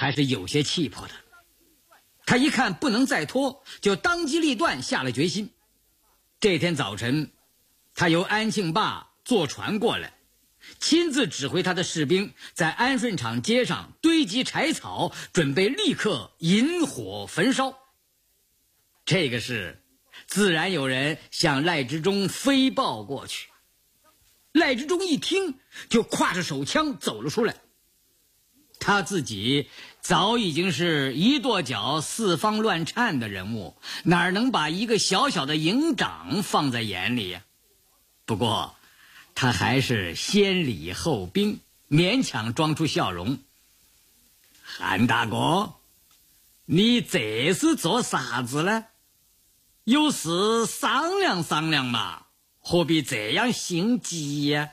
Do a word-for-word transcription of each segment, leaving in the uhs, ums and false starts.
还是有些气魄的。他一看不能再拖，就当机立断下了决心。这天早晨，他由安庆坝坐船过来，亲自指挥他的士兵在安顺场街上堆积柴草，准备立刻引火焚烧。这个事自然有人向赖之忠飞报过去。赖之忠一听，就挎着手枪走了出来。他自己早已经是一跺脚四方乱颤的人物，哪能把一个小小的营长放在眼里呀？不过他还是先礼后兵，勉强装出笑容。韩大哥，你这是做啥子呢？有事商量商量嘛，何必这样心急呀？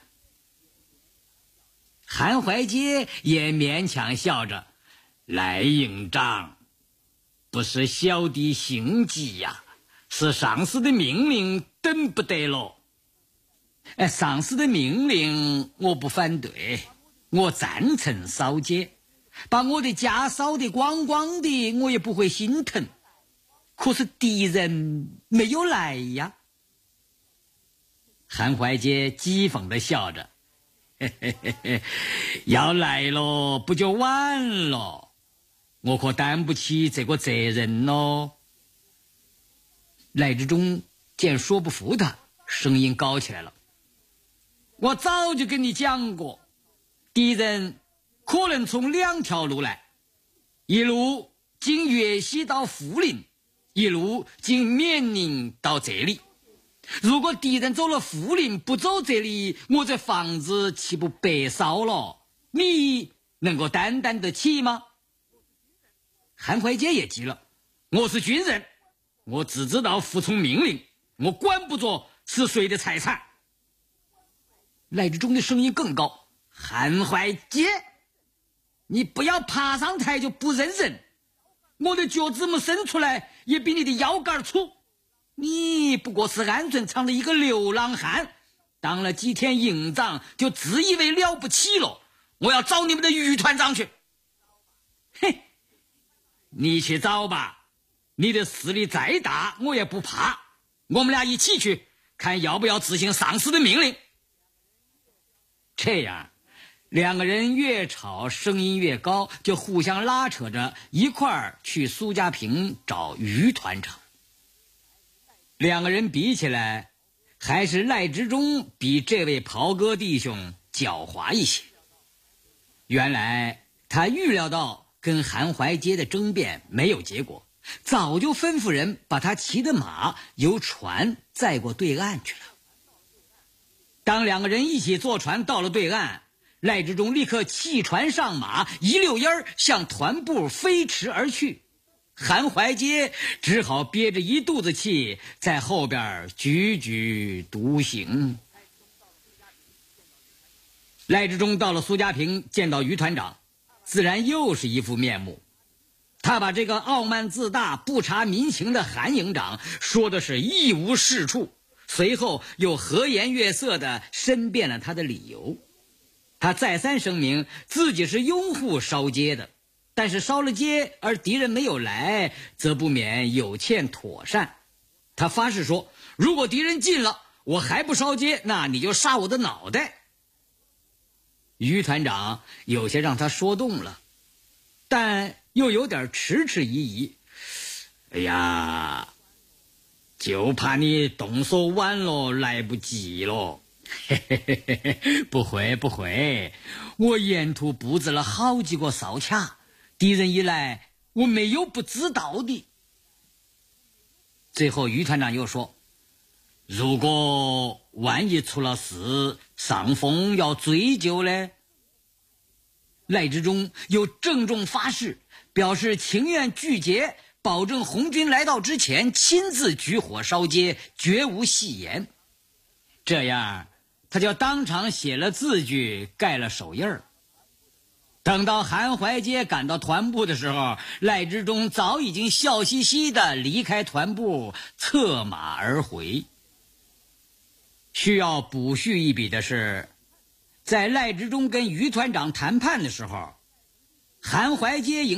韩怀阶也勉强笑着，赖营长，不是小弟心急呀，是上司的命令等不得了。哎，上司的命令我不反对，我赞成烧街，把我的家烧得光光的，我也不会心疼。可是敌人没有来呀。韩怀阶讥讽地笑着，嘿嘿嘿嘿，要来了不就完了？我可担不起这个责任咯。赖之忠见说不服他，声音高起来了。我早就跟你讲过，敌人可能从两条路来，一路经粤西到涪陵，一路经缅宁到这里。如果敌人走了涪陵，不走这里，我这房子岂不白烧了？你能够担当得起吗？韩怀阶也急了，我是军人，我只知道服从命令，我管不着是谁的财产。赖之忠的声音更高，韩怀阶，你不要爬上台就不认人，我的脚趾拇伸出来也比你的腰杆粗，你不过是安顺场的一个流浪汉，当了几天营长就自以为了不起了，我要找你们的于团长去。嘿，你去找吧，你的势力再大我也不怕，我们俩一起去，看要不要执行上司的命令。这样两个人越吵声音越高，就互相拉扯着一块儿去苏家坪找于团长。两个人比起来，还是赖之忠比这位袍哥弟兄狡猾一些。原来他预料到跟韩怀阶的争辩没有结果，早就吩咐人把他骑的马由船载过对岸去了。当两个人一起坐船到了对岸，赖之忠立刻弃船上马，一溜烟儿向团部飞驰而去。韩怀阶只好憋着一肚子气，在后边踽踽独行。赖之忠到了苏家坪，见到于团长，自然又是一副面目。他把这个傲慢自大、不察民情的韩营长说的是一无是处，随后又和颜悦色地申辩了他的理由。他再三声明自己是拥护烧街的，但是烧了街而敌人没有来，则不免有欠妥善。他发誓说，如果敌人进了我还不烧街，那你就杀我的脑袋。于团长有些让他说动了，但又有点迟迟疑疑。哎呀，就怕你动手晚了，来不及了。嘿嘿嘿嘿嘿，不会不会，我沿途布置了好几个哨卡，敌人一来我没有不知道的。最后于团长又说，如果万一出了事，上峰要追究呢？赖之忠又郑重发誓，表示情愿拒绝，保证红军来到之前亲自举火烧街，绝无戏言。这样他就当场写了字据，盖了手印儿。等到韩怀阶赶到团部的时候，赖之忠早已经笑嘻嘻地离开团部，策马而回。需要补叙一笔的是，在赖之忠跟于团长谈判的时候，韩怀阶